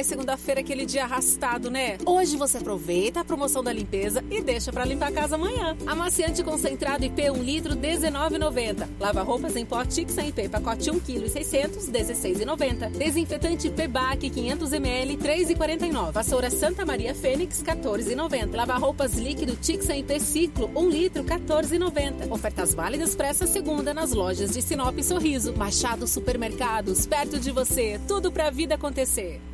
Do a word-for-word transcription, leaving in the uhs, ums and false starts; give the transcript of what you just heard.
Ai, segunda-feira é aquele dia arrastado, né? Hoje você aproveita a promoção da limpeza e deixa pra limpar a casa amanhã. Amaciante concentrado I P um litro, dezenove reais e noventa centavos. Lava roupas em pó Tixan I P, pacote um quilo e seiscentos, dezesseis reais e noventa centavos. Desinfetante P B A C quinhentos mililitros, três reais e quarenta e nove centavos. Vassoura Santa Maria Fênix, quatorze reais e noventa centavos. Lava roupas líquido Tixan I P Ciclo, um litro, quatorze reais e noventa centavos. Ofertas válidas para essa segunda nas lojas de Sinop e Sorriso. Machado Supermercados, perto de você. Tudo pra vida acontecer.